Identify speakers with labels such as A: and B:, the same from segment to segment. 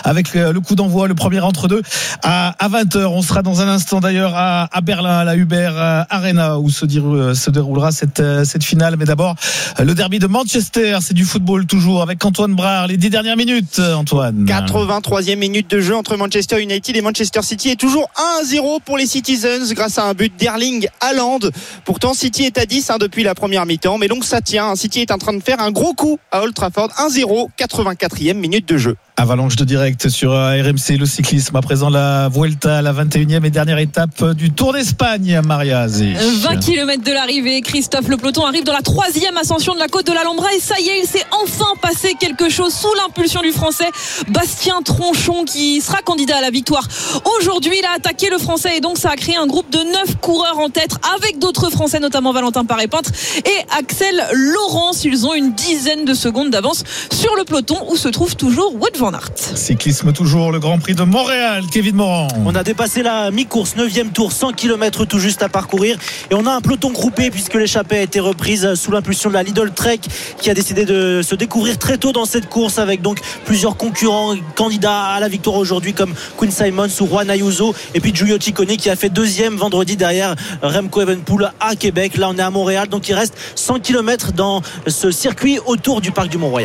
A: avec le coup d'envoi, le premier entre-deux à 20h. On sera dans un instant d'ailleurs à Berlin, à la Uber Arena, où se déroulera cette finale. Mais d'abord, le derby de Manchester, c'est du football toujours avec Antoine Brard. Les 10 dernières minutes, Antoine.
B: 83e minute de jeu entre Manchester United et Manchester City, et toujours 1-0 pour les Citizens grâce à un but d'Erling Haaland. Pourtant, City est à 10 depuis la première mi-temps, mais donc ça tient. City est en train de faire un gros coup à Old Trafford. 1-0, 84e minute de jeu.
A: Avalanche de direct sur RMC, le cyclisme. À présent, la Vuelta, la 21e et dernière étape du Tour d'Espagne, Maria Zé.
C: 20 km de l'arrivée, Christophe. Le peloton arrive dans la 3e ascension de la côte de l'Alhambra, et ça y est, il s'est enfin passé quelque chose sous l'impulsion du Français Bastien Tronchon, qui sera candidat à la victoire. Aujourd'hui, il a attaqué le Français, et donc ça a créé un groupe de 9 coureurs en tête, avec d'autres Français, notamment Valentin Paré-Peintre et Axel Laurence. Ils ont une dizaine de secondes d'avance sur le peloton, où se trouve toujours Wout van Aert.
A: Cyclisme toujours, le Grand Prix de Montréal, Kevin Morand.
D: On a dépassé la mi-course, 9e tour, 100 km tout juste à parcourir, et on a un peloton groupé puisque l'échappée a été reprise sous l'impulsion de la Lidl Trek, qui a décidé de se découvrir très tôt dans cette course, avec donc plusieurs concurrents candidats à la victoire aujourd'hui, comme Quinn Simmons ou Juan Ayuso, et puis Giulio Ciccone qui a fait 2e vendredi derrière Remco Evenepoel à Québec. Là on est à Montréal, donc il reste 100 km dans ce circuit autour du parc du Mont-Royal.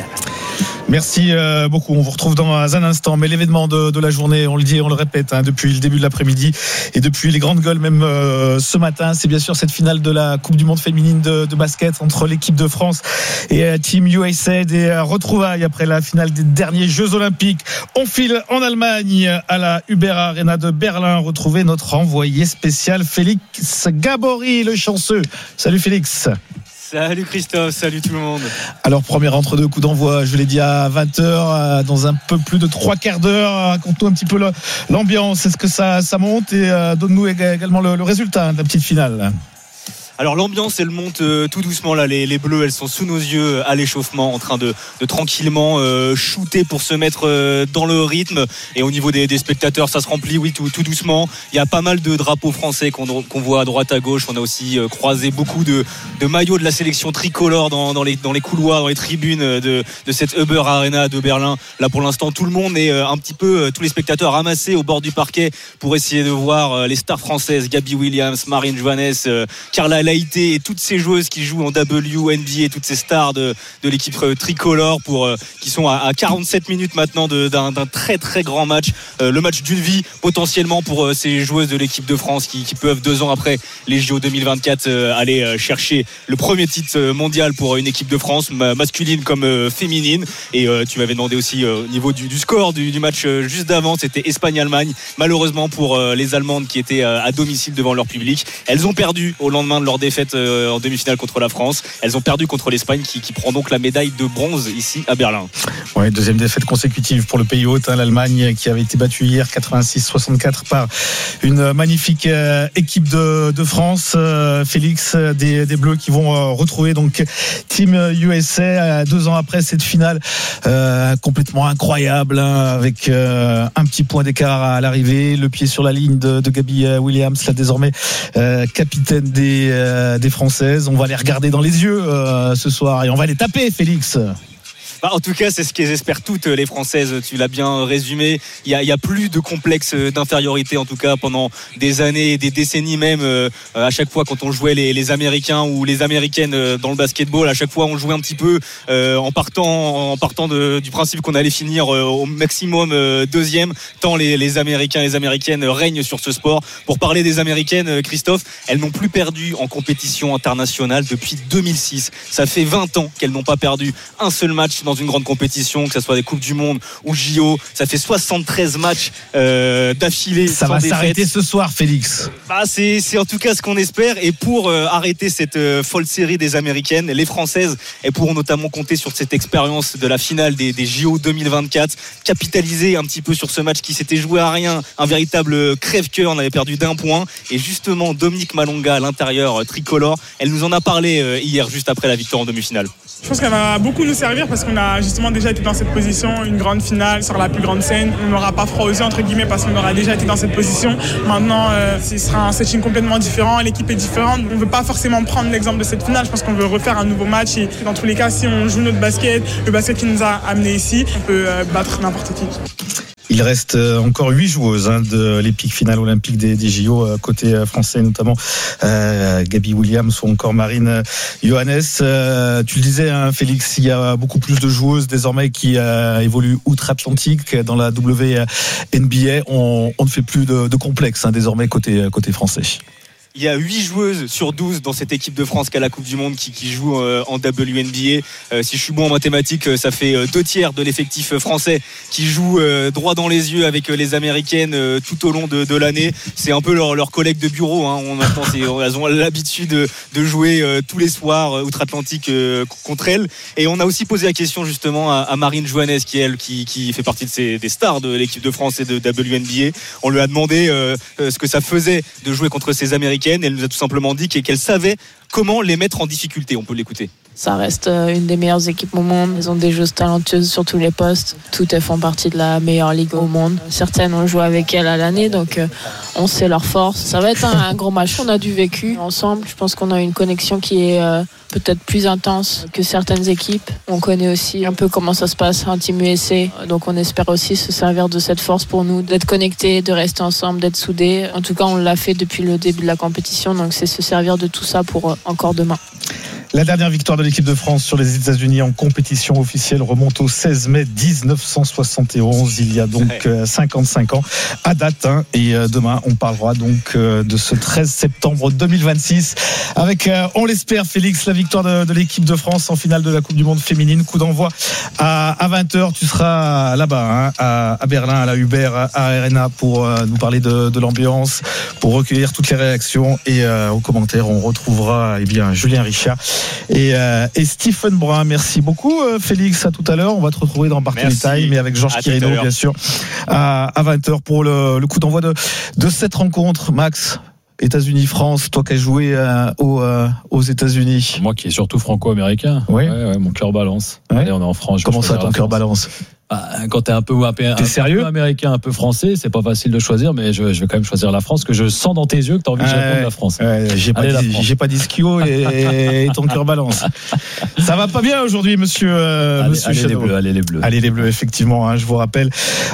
A: Merci beaucoup. On vous retrouve dans un instant. Mais l'événement de la journée, on le dit et on le répète, depuis le début de l'après-midi et depuis les grandes gueules même ce matin, c'est bien sûr cette finale de la Coupe du Monde féminine de basket entre l'équipe de France et Team USA. Des retrouvailles après la finale des derniers Jeux Olympiques. On file en Allemagne à la Uber Arena de Berlin. Retrouver notre envoyé spécial Félix Gabory, le chanceux. Salut Félix.
E: Salut Christophe, salut tout le monde.
A: Alors, premier entre-deux, coup d'envoi, je l'ai dit à 20h, dans un peu plus de 3 quarts d'heure. Raconte-nous un petit peu l'ambiance, est-ce que ça monte, et donne-nous également le résultat de la petite finale.
E: Alors l'ambiance elle monte tout doucement là, les Bleus elles sont sous nos yeux à l'échauffement, en train de tranquillement shooter pour se mettre dans le rythme, et au niveau des spectateurs ça se remplit tout doucement. Il y a pas mal de drapeaux français qu'on voit à droite à gauche. On a aussi croisé beaucoup de maillots de la sélection tricolore dans les couloirs, dans les tribunes de cette Uber Arena de Berlin. Là pour l'instant tout le monde est un petit peu, tous les spectateurs ramassés au bord du parquet pour essayer de voir les stars françaises, Gabby Williams, Marine Johannes, Carla Laïté et toutes ces joueuses qui jouent en WNBA, toutes ces stars de l'équipe tricolore qui sont à 47 minutes maintenant d'un très très grand match, le match d'une vie potentiellement pour ces joueuses de l'équipe de France qui peuvent 2 ans après les JO 2024 aller chercher le premier titre mondial pour une équipe de France, masculine comme féminine. Et tu m'avais demandé aussi au niveau du score du match juste d'avant, c'était Espagne-Allemagne. Malheureusement pour les Allemandes qui étaient à domicile devant leur public, elles ont perdu au lendemain de leur défaite en demi-finale contre la France. Elles ont perdu contre l'Espagne qui prend donc la médaille de bronze ici à Berlin.
A: Ouais, deuxième défaite consécutive pour le pays hôte, l'Allemagne qui avait été battue hier 86-64 par une magnifique équipe de France. Félix, des Bleus qui vont retrouver donc Team USA 2 ans après cette finale complètement incroyable, avec un petit point d'écart à l'arrivée, le pied sur la ligne de Gabby Williams, là désormais capitaine des Françaises. On va les regarder dans les yeux ce soir et on va les taper, Félix.
E: En tout cas, c'est ce qu'elles espèrent toutes les Françaises. Tu l'as bien résumé. Il y a plus de complexe d'infériorité, en tout cas pendant des années, des décennies même. À chaque fois, quand on jouait les Américains ou les Américaines dans le basketball, à chaque fois, on jouait un petit peu en partant du principe qu'on allait finir au maximum deuxième. Tant les Américains et les Américaines règnent sur ce sport. Pour parler des Américaines, Christophe, elles n'ont plus perdu en compétition internationale depuis 2006. Ça fait 20 ans qu'elles n'ont pas perdu un seul match dans une grande compétition, que ce soit des Coupes du Monde ou JO. Ça fait 73 matchs d'affilée.
A: Ça va s'arrêter ce soir, Félix.
E: C'est en tout cas ce qu'on espère. Et pour arrêter cette folle série des Américaines, les Françaises, elles pourront notamment compter sur cette expérience de la finale des JO 2024, capitaliser un petit peu sur ce match qui s'était joué à rien, un véritable crève-cœur. On avait perdu d'1 point. Et justement, Dominique Malonga, à l'intérieur tricolore, elle nous en a parlé hier, juste après la victoire en demi-finale.
F: Je pense qu'elle va beaucoup nous servir parce qu'on a justement déjà été dans cette position, une grande finale sur la plus grande scène. On n'aura pas froid aux yeux entre guillemets parce qu'on aura déjà été dans cette position. Maintenant, ce sera un setting complètement différent, l'équipe est différente. On ne veut pas forcément prendre l'exemple de cette finale. Je pense qu'on veut refaire un nouveau match et dans tous les cas, si on joue notre basket, le basket qui nous a amenés ici, on peut battre n'importe qui.
A: Il reste encore 8 joueuses de l'épique finale olympique des JO côté français, notamment Gabi Williams ou encore Marine Johannes. Tu le disais, Félix, il y a beaucoup plus de joueuses désormais qui évoluent outre-Atlantique dans la WNBA. On ne fait plus de complexe désormais côté français.
E: Il y a 8 joueuses sur 12 dans cette équipe de France qui a la Coupe du Monde qui joue en WNBA. Si je suis bon en mathématiques, ça fait 2/3 de l'effectif français qui joue droit dans les yeux avec les Américaines tout au long de l'année. C'est un peu leur collègue de bureau. On entend, elles ont l'habitude de jouer tous les soirs outre-Atlantique contre elles. Et on a aussi posé la question justement à Marine Johannes, qui fait partie des stars de l'équipe de France et de WNBA. On lui a demandé ce que ça faisait de jouer contre ces Américaines. Elle nous a tout simplement dit qu'elle savait comment les mettre en difficulté. On peut l'écouter.
G: Ça reste une des meilleures équipes au monde. Ils ont des joueuses talentueuses sur tous les postes. Toutes elles font partie de la meilleure ligue au monde. Certaines ont joué avec elles à l'année, donc on sait leur force. Ça va être un gros match. On a du vécu ensemble. Je pense qu'on a une connexion qui est peut-être plus intense que certaines équipes. On connaît aussi un peu comment ça se passe en Team USA. Donc on espère aussi se servir de cette force pour nous, d'être connectés, de rester ensemble, d'être soudés. En tout cas, on l'a fait depuis le début de la compétition. Donc c'est se servir de tout ça pour encore demain.
A: La dernière victoire de l'équipe de France sur les États-Unis en compétition officielle remonte au 16 mai 1971. Il y a donc 55 ans à date. Et demain, on parlera donc de ce 13 septembre 2026 avec, on l'espère, Félix, la victoire de l'équipe de France en finale de la Coupe du Monde féminine. Coup d'envoi à 20h. Tu seras là-bas, à Berlin, à la Hubert Arena pour nous parler de l'ambiance, pour recueillir toutes les réactions. Et aux commentaires, on retrouvera Julien Richard et Stephen Brun. Merci beaucoup, Félix. À tout à l'heure. On va te retrouver dans Bartoli Time, mais avec Georges Quirino, bien sûr, à 20h pour le coup d'envoi de cette rencontre. Max, États-Unis-France, toi qui as joué aux États-Unis.
H: Moi qui est surtout franco-américain.
A: Oui.
H: Ouais, mon cœur balance.
A: Ouais.
H: Allez, on est en France.
A: Comment ça, ton cœur balance?
H: Quand t'es un peu américain, un peu français, c'est pas facile de choisir, mais je vais quand même choisir la France, que je sens dans tes yeux que t'as envie de répondre la France.
A: J'ai pas dit skio et ton cœur balance. Ça va pas bien aujourd'hui, monsieur Chano.
H: Allez les Bleus.
A: Allez les Bleus, effectivement. Je vous rappelle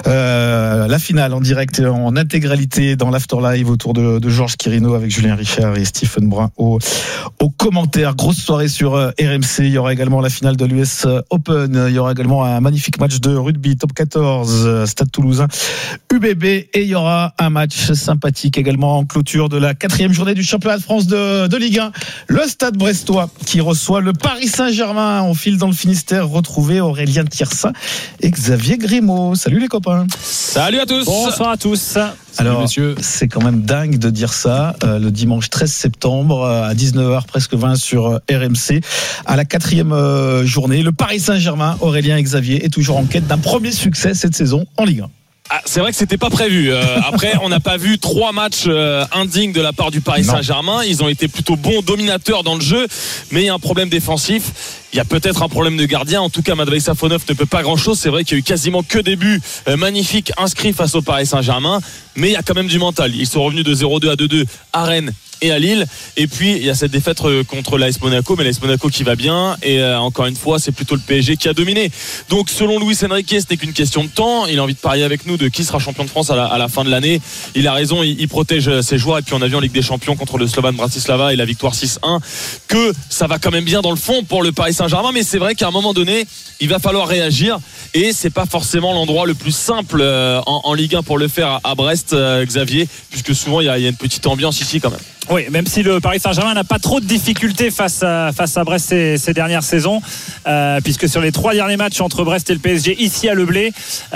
A: la finale en direct, en intégralité dans l'After Live autour de Georges Quirino avec Julien Richard et Stephen Brun au commentaire. Grosse soirée sur RMC. Il y aura également la finale de l'US Open. Il y aura également un magnifique match de rugby top 14 Stade Toulousain UBB, et il y aura un match sympathique également en clôture de la 4e journée du championnat de France de Ligue 1, le Stade Brestois qui reçoit le Paris Saint-Germain. On file dans le Finistère retrouver Aurélien Thirsin et Xavier Grimaud. Salut les copains.
I: Salut à tous.
D: Bonsoir à tous.
A: Alors, messieurs, c'est quand même dingue de dire ça, le dimanche 13 septembre à 19h presque 20 sur RMC, à la 4e journée, le Paris Saint-Germain, Aurélien et Xavier, est toujours en quête d'un premier succès cette saison en Ligue 1.
I: C'est vrai que c'était pas prévu. Après, on n'a pas vu 3 matchs indignes de la part du Paris Saint-Germain. Ils ont été plutôt bons dominateurs dans le jeu, mais il y a un problème défensif. Il y a peut-être un problème de gardien. En tout cas, Matvei Safonov ne peut pas grand-chose. C'est vrai qu'il y a eu quasiment que des buts magnifiques inscrits face au Paris Saint-Germain, mais il y a quand même du mental. Ils sont revenus de 0-2 à 2-2 à Rennes et à Lille, et puis il y a cette défaite contre l'AS Monaco, mais l'AS Monaco qui va bien, et encore une fois c'est plutôt le PSG qui a dominé. Donc selon Luis Enrique, ce n'est qu'une question de temps. Il a envie de parier avec nous de qui sera champion de France à la fin de l'année. Il a raison, il protège ses joueurs, et puis on a vu en Ligue des Champions contre le Slovan Bratislava et la victoire 6-1 que ça va quand même bien dans le fond pour le Paris Saint-Germain, mais c'est vrai qu'à un moment donné il va falloir réagir, et c'est pas forcément l'endroit le plus simple en Ligue 1 pour le faire à Brest, Xavier, puisque souvent il y a une petite ambiance ici quand même.
J: Oui, même si le Paris Saint-Germain n'a pas trop de difficultés face à Brest ces dernières saisons, puisque sur les 3 derniers matchs entre Brest et le PSG ici à Le Blé,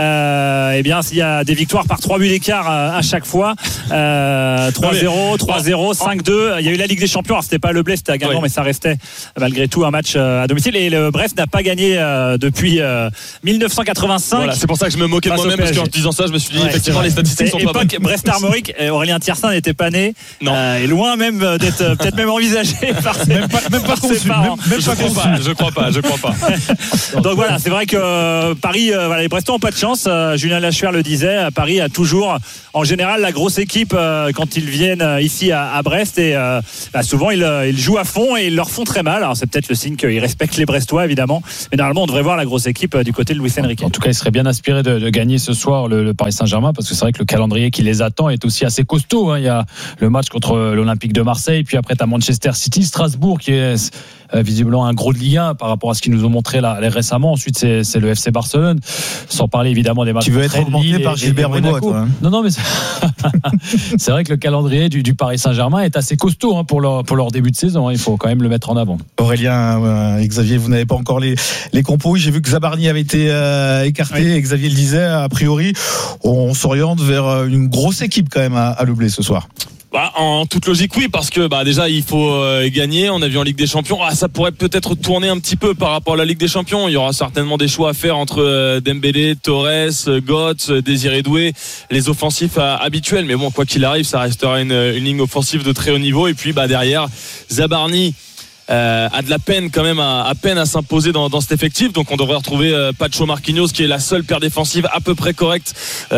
J: eh bien il y a des victoires par 3 buts d'écart à chaque fois, 3-0, 3-0, 5-2. Il y a eu la Ligue des Champions, alors c'était pas Le Blé, c'était à Guingamp, mais ça restait malgré tout un match à domicile, et le Brest n'a pas gagné depuis 1985.
I: Voilà, c'est pour ça que je me moquais de moi-même, parce qu'en disant ça je me suis dit effectivement les statistiques sont pas bonnes.
J: Brest Armorique, Aurélien Thirsin n'était pas né.
I: Non.
J: Et loin même d'être peut-être même envisagé par ses parents.
I: Je crois pas.
J: Donc voilà, c'est vrai que Paris, les Brestois n'ont pas de chance. Julien Lachuer le disait, Paris a toujours, en général, la grosse équipe quand ils viennent ici à Brest, et souvent ils jouent à fond et ils leur font très mal. Alors c'est peut-être le signe qu'ils respectent les Brestois, évidemment, mais normalement on devrait voir la grosse équipe du côté de Luis Enrique.
H: En tout cas, il serait bien inspiré de gagner ce soir le Paris Saint-Germain, parce que c'est vrai que le calendrier qui les attend est aussi assez costaud. Il y a le match contre l'Olympique de Marseille, puis après tu as Manchester City, Strasbourg qui est visiblement un gros de Ligue 1 par rapport à ce qu'ils nous ont montré là récemment. Ensuite c'est le FC Barcelone, sans parler évidemment des matchs.
A: Tu veux être augmenté par Gilbert Bribois, toi, hein.
H: Non mais c'est vrai que le calendrier du Paris Saint-Germain est assez costaud pour leur début de saison. Il faut quand même le mettre en avant.
A: Aurélien et Xavier, vous n'avez pas encore les compos. J'ai vu que Zabarni avait été écarté, oui. Et Xavier le disait, a priori on s'oriente vers une grosse équipe quand même à Le Blé ce soir.
I: En toute logique, oui, parce que déjà il faut gagner. On a vu en Ligue des Champions, ça pourrait peut-être tourner un petit peu par rapport à la Ligue des Champions. Il y aura certainement des choix à faire entre Dembélé, Torres, Götze, Désiré Doué, les offensifs habituels. Mais bon, quoi qu'il arrive, ça restera une ligne offensive de très haut niveau. Et puis derrière, Zabarni a de la peine quand même à peine à s'imposer dans cet effectif, donc on devrait retrouver Pacho Marquinhos qui est la seule paire défensive à peu près correcte,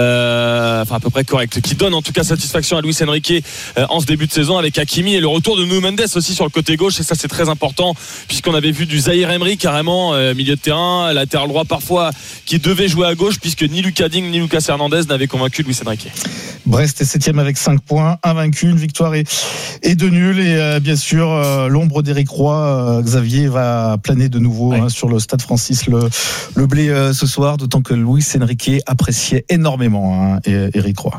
I: qui donne en tout cas satisfaction à Luis Enrique en ce début de saison, avec Hakimi et le retour de Nuno Mendes aussi sur le côté gauche, et ça c'est très important puisqu'on avait vu du Zahir Emery carrément milieu de terrain, latéral droit parfois, qui devait jouer à gauche puisque ni Lucas Digne ni Lucas Hernandez n'avaient convaincu Luis Enrique.
A: Brest est 7e avec 5 points, invaincu, une victoire et 2 nuls, et bien sûr l'ombre d'Éric Roy, Xavier, va planer de nouveau sur le stade Francis Le Blé ce soir, d'autant que Luis Enrique appréciait énormément Éric Roy.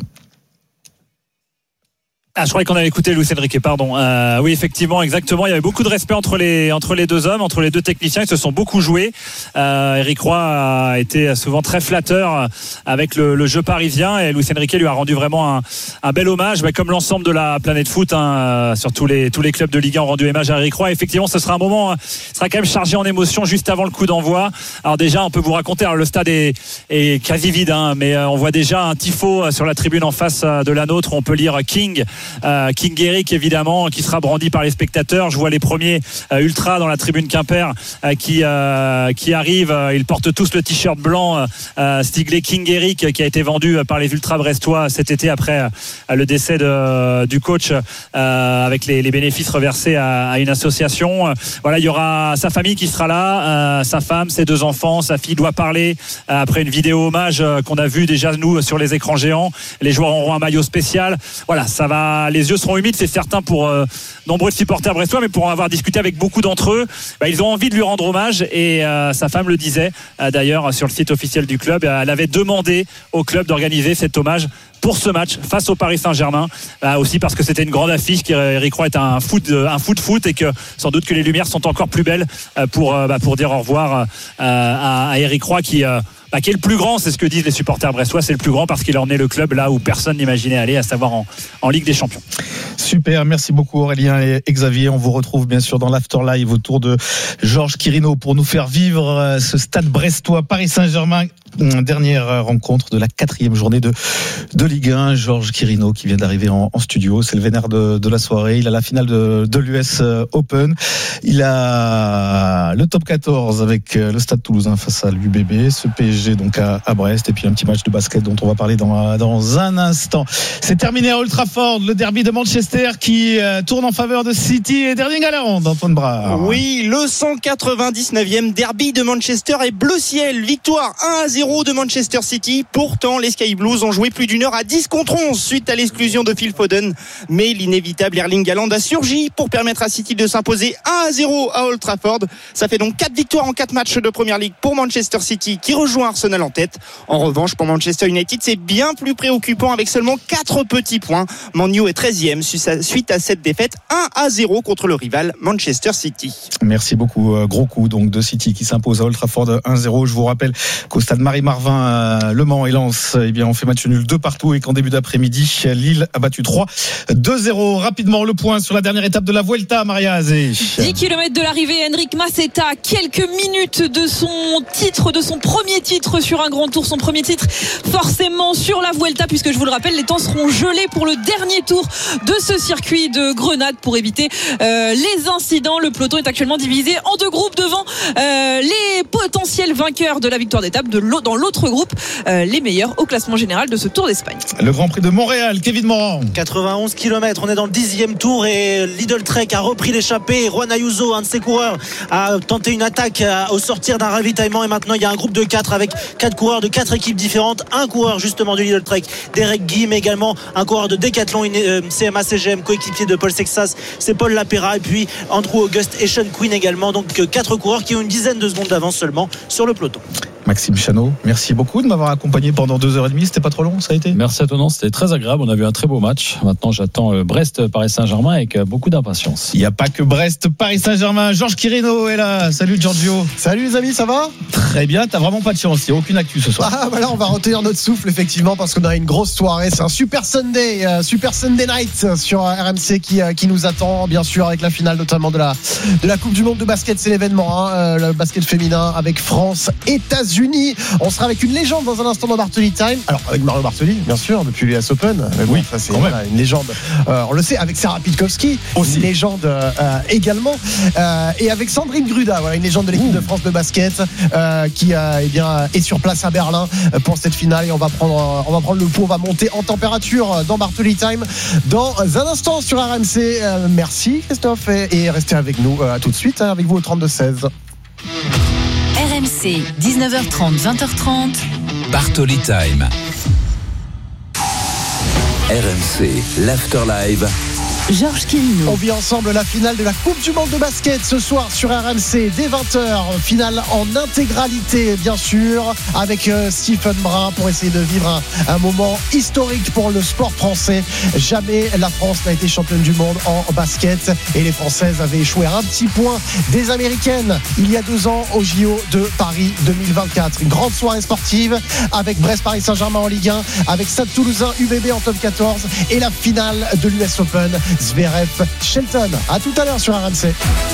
J: Je croyais qu'on avait écouté Luis Enrique, pardon. Oui, effectivement, exactement. Il y avait beaucoup de respect entre les deux hommes, entre les deux techniciens. Ils se sont beaucoup joués. Éric Roy a été souvent très flatteur avec le jeu parisien, et Luis Enrique lui a rendu vraiment un bel hommage, comme l'ensemble de la planète foot. Sur tous les clubs de Ligue 1 ont rendu hommage à Éric Roy. Effectivement, ce sera un moment, sera quand même chargé en émotion juste avant le coup d'envoi. Alors déjà, on peut vous raconter, le stade est quasi vide, mais on voit déjà un tifo sur la tribune en face de la nôtre. On peut lire King Eric, évidemment, qui sera brandi par les spectateurs. Je vois les premiers ultras dans la tribune Quimper qui arrivent. Ils portent tous le t-shirt blanc stiglé King Eric, qui a été vendu par les ultras brestois cet été après le décès du coach, avec les bénéfices reversés à une association. Il y aura sa famille qui sera là, sa femme, ses 2 enfants. Sa fille doit parler après une vidéo hommage qu'on a vue déjà nous sur les écrans géants. Les joueurs auront un maillot spécial. Ça va. Les yeux seront humides, c'est certain, pour nombreux supporters brestois, mais pour en avoir discuté avec beaucoup d'entre eux, ils ont envie de lui rendre hommage, et sa femme le disait d'ailleurs sur le site officiel du club. Elle avait demandé au club d'organiser cet hommage pour ce match face au Paris Saint-Germain, aussi parce que c'était une grande affiche, qu'Éric Roy est un foot, et que sans doute que les lumières sont encore plus belles pour dire au revoir à Éric Roy, qui est le plus grand. C'est ce que disent les supporters brestois, c'est le plus grand parce qu'il a emmené le club là où personne n'imaginait aller, à savoir en Ligue des Champions.
A: Super, merci beaucoup Aurélien et Xavier. On vous retrouve bien sûr dans l'Afterlive autour de Georges Quirino pour nous faire vivre ce stade brestois Paris Saint-Germain, dernière rencontre de la 4e journée de Ligue 1. Georges Quirino qui vient d'arriver en studio, c'est le vénère de la soirée. Il a la finale de l'US Open, il a le top 14 avec le Stade Toulousain face à l'UBB, ce PSG donc à Brest, et puis un petit match de basket dont on va parler dans un instant. C'est terminé à Old Trafford, le derby de Manchester qui tourne en faveur de City et d'Erling Haaland, Antoine Brard.
B: Oui, le 199e derby de Manchester est bleu ciel, victoire 1-0 de Manchester City. Pourtant, les Sky Blues ont joué plus d'une heure à 10 contre 11 suite à l'exclusion de Phil Foden, mais l'inévitable Erling Haaland a surgi pour permettre à City de s'imposer 1-0 à Old Trafford. Ça fait donc 4 victoires en 4 matchs de Premier League pour Manchester City, qui rejoint Arsenal en tête. En revanche, pour Manchester United, c'est bien plus préoccupant avec seulement 4 petits points. Man U est 13e suite à cette défaite 1-0 contre le rival Manchester City.
A: Merci beaucoup. Gros coup donc de City qui s'impose à Old Trafford 1-0. Je vous rappelle qu'au stade Marie-Marvin, Le Mans et Lens, eh bien, on fait match nul 2-2 et qu'en début d'après-midi, Lille a battu 3-2-0. Rapidement, le point sur la dernière étape de la Vuelta, Maria Azé.
C: 10 km de l'arrivée, Enric Mas est à quelques minutes de son premier titre sur un grand tour, son premier titre forcément sur la Vuelta, puisque je vous le rappelle, les temps seront gelés pour le dernier tour de ce circuit de Grenade pour éviter les incidents. Le peloton est actuellement divisé en deux groupes devant les potentiels vainqueurs de la victoire d'étape, dans l'autre groupe les meilleurs au classement général de ce Tour d'Espagne.
A: Le Grand Prix de Montréal, Kevin Morand.
D: 91 km, on est dans le 10e tour et Lidl Trek a repris l'échappée. Juan Ayuso, un de ses coureurs, a tenté une attaque au sortir d'un ravitaillement et maintenant il y a un groupe de 4 avec 4 coureurs de 4 équipes différentes. Un coureur justement du Lidl Trek, Derek Guy, mais également un coureur de Decathlon, CMA CGM, coéquipier de Paul Sexas, c'est Paul Lapera, et puis Andrew August et Sean Quinn également. Donc 4 coureurs qui ont une dizaine de secondes d'avance seulement sur le peloton.
A: Maxime Chanot, merci beaucoup de m'avoir accompagné pendant 2h30. C'était pas trop long, ça a été?
H: Merci à toi, c'était très agréable. On a vu un très beau match. Maintenant, j'attends Brest-Paris Saint-Germain avec beaucoup d'impatience.
A: Il n'y a pas que Brest-Paris Saint-Germain. Georges Quirino est là. Salut Giorgio.
K: Salut les amis, ça va?
A: Très bien, t'as vraiment pas de chance. Il n'y a aucune actu ce soir.
K: Ah, voilà, on va retenir notre souffle effectivement parce qu'on a une grosse soirée. C'est un Super Sunday Night sur RMC qui nous attend, bien sûr, avec la finale notamment de la Coupe du Monde de basket. C'est l'événement, le basket féminin avec France-États-Unis. On sera avec une légende dans un instant dans Bartoli Time. Alors avec Mario Bartoli, bien sûr, depuis l'US Open. Mais bon,
A: oui,
K: ça c'est une légende. On le sait, avec Sarah Pitkowski, aussi une légende également. Et avec Sandrine Gruda, voilà, une légende de l'équipe de France de basket qui est sur place à Berlin pour cette finale. Et on va prendre le pouls, on va monter en température dans Bartoli Time dans un instant sur RMC. Merci Christophe et restez avec nous tout de suite avec vous au 32-16.
L: RMC, 19h30, 20h30.
M: Bartoli Time. RMC, l'After Live.
L: Georges Quirino.
K: On vit ensemble la finale de la Coupe du Monde de basket ce soir sur RMC dès 20h. Finale en intégralité, bien sûr, avec Stephen Brun pour essayer de vivre un moment historique pour le sport français. Jamais la France n'a été championne du monde en basket et les Françaises avaient échoué à un petit point des Américaines il y a 2 ans au JO de Paris 2024. Une grande soirée sportive avec Brest-Paris Saint-Germain en Ligue 1, avec Stade Toulousain UBB en top 14 et la finale de l'US Open. Zverev Shelton. À tout à l'heure sur RMC.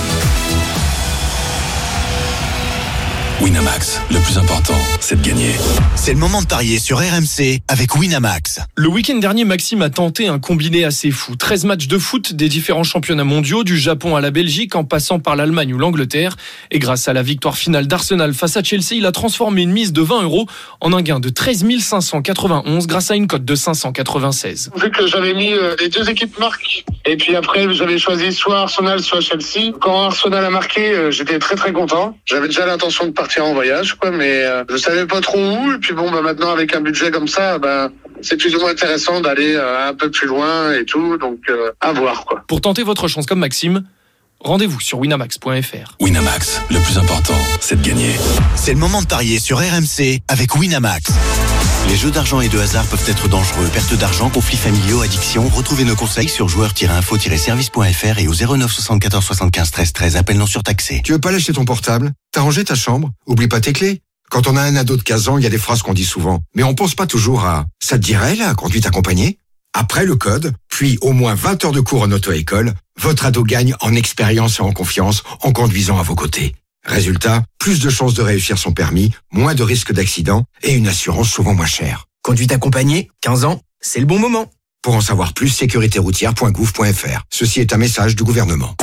M: Winamax, le plus important, c'est de gagner. C'est le moment de parier sur RMC avec Winamax.
N: Le week-end dernier, Maxime a tenté un combiné assez fou. 13 matchs de foot des différents championnats mondiaux, du Japon à la Belgique, en passant par l'Allemagne ou l'Angleterre. Et grâce à la victoire finale d'Arsenal face à Chelsea, il a transformé une mise de 20 € en un gain de 13 591 grâce à une cote de 596.
O: Vu que j'avais mis les 2 équipes marquent, et puis après j'avais choisi soit Arsenal, soit Chelsea. Quand Arsenal a marqué, j'étais très très content. J'avais déjà l'intention de partir en voyage, mais je savais pas trop où. Et puis maintenant avec un budget comme ça, c'est plus ou moins intéressant d'aller un peu plus loin et tout. Donc à voir quoi.
N: Pour tenter votre chance comme Maxime, rendez-vous sur winamax.fr.
M: Winamax, le plus important, c'est de gagner. C'est le moment de parier sur RMC avec Winamax. Les jeux d'argent et de hasard peuvent être dangereux. Perte d'argent, conflits familiaux, addiction. Retrouvez nos conseils sur joueurs-info-service.fr et au 09 74 75 13 13. Appel non surtaxé.
P: Tu veux pas lâcher ton portable? T'as rangé ta chambre? Oublie pas tes clés. Quand on a un ado de 15 ans, il y a des phrases qu'on dit souvent. Mais on pense pas toujours à « ça te dirait la conduite accompagnée ?» Après le code, puis au moins 20 heures de cours en auto-école, votre ado gagne en expérience et en confiance en conduisant à vos côtés. Résultat, plus de chances de réussir son permis, moins de risques d'accident et une assurance souvent moins chère.
Q: Conduite accompagnée, 15 ans, c'est le bon moment.
P: Pour en savoir plus, sécuritéroutière.gouv.fr. Ceci est un message du gouvernement.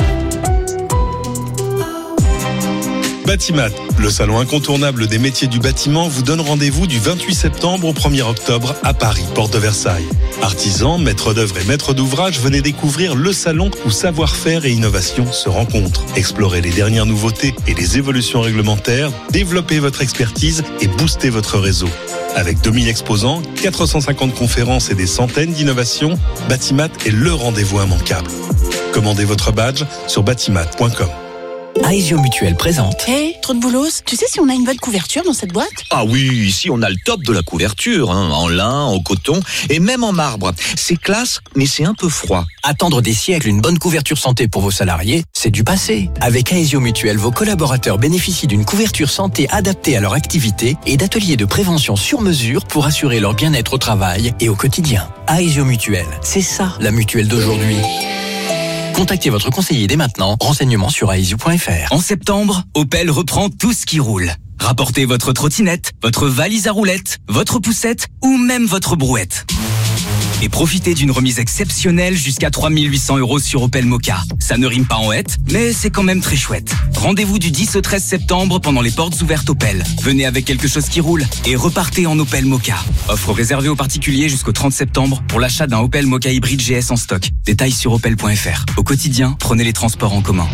R: Batimat, le salon incontournable des métiers du bâtiment, vous donne rendez-vous du 28 septembre au 1er octobre à Paris, porte de Versailles. Artisans, maîtres d'œuvre et maîtres d'ouvrage, venez découvrir le salon où savoir-faire et innovation se rencontrent. Explorez les dernières nouveautés et les évolutions réglementaires, développez votre expertise et boostez votre réseau. Avec 2000 exposants, 450 conférences et des centaines d'innovations, Batimat est le rendez-vous immanquable. Commandez votre badge sur batimat.com.
S: Aesio Mutuel présente.
T: Hé, trop de boulos, tu sais si on a une bonne couverture dans cette boîte ?
U: Ah oui, ici on a le top de la couverture, en lin, en coton et même en marbre. C'est classe, mais c'est un peu froid.
S: Attendre des siècles une bonne couverture santé pour vos salariés, c'est du passé. Avec Aesio Mutuel, vos collaborateurs bénéficient d'une couverture santé adaptée à leur activité et d'ateliers de prévention sur mesure pour assurer leur bien-être au travail et au quotidien. Aesio Mutuel, c'est ça la mutuelle d'aujourd'hui. Contactez votre conseiller dès maintenant. Renseignements sur aesio.fr.
V: En septembre, Opel reprend tout ce qui roule. Rapportez votre trottinette, votre valise à roulettes, votre poussette ou même votre brouette. Et profitez d'une remise exceptionnelle jusqu'à 3 800 € sur Opel Mokka. Ça ne rime pas en hête, mais c'est quand même très chouette. Rendez-vous du 10 au 13 septembre pendant les portes ouvertes Opel. Venez avec quelque chose qui roule et repartez en Opel Mokka. Offre réservée aux particuliers jusqu'au 30 septembre pour l'achat d'un Opel Mokka hybride GS en stock. Détails sur opel.fr. Au quotidien, prenez les transports en commun.